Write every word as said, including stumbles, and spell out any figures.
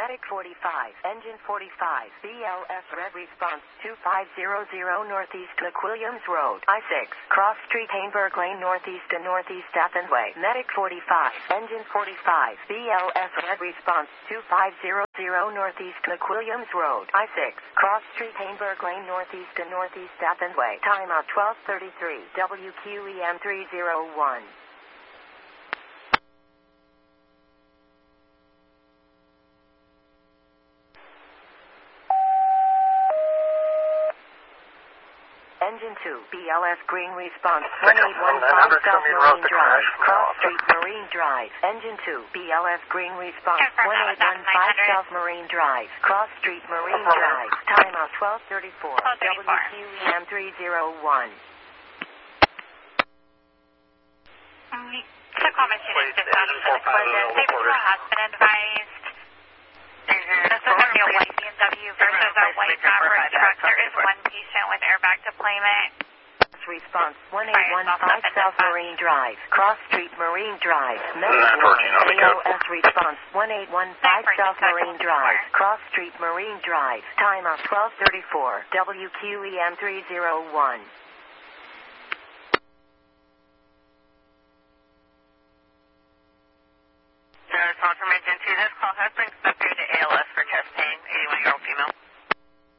Medic forty-five, Engine forty-five, B L S Red Response two five zero zero Northeast McWilliams Road, I six, Cross Street, Hainburg Lane, Northeast and Northeast Athens Way. Medic forty-five, Engine forty-five, B L S Red Response two five zero zero Northeast McWilliams Road, I six, Cross Street, Hainburg Lane, Northeast and Northeast Athens Way. Timeout twelve thirty-three, W Q E M three zero one. Engine two, B L S Green Response one eight one five South Marine Drive, Cross Street, Marine Drive. Engine two, B L S Green Response one eight one five South Marine Drive, Cross Street, Marine Drive. Timeout twelve thirty-four, W Q E M three zero one. Tacoma student dispatch for the collision. Safety Patrol has been advised. This is going to be a white B M W versus a white Maverick truck. There is one patient with airbag deployment. Response one eight one five South Marine Drive, Cross Street, Marine Drive. A O S Response one eight one five South Marine Drive, Cross Street, Marine Drive. Timeout twelve thirty-four, W Q E M three zero one.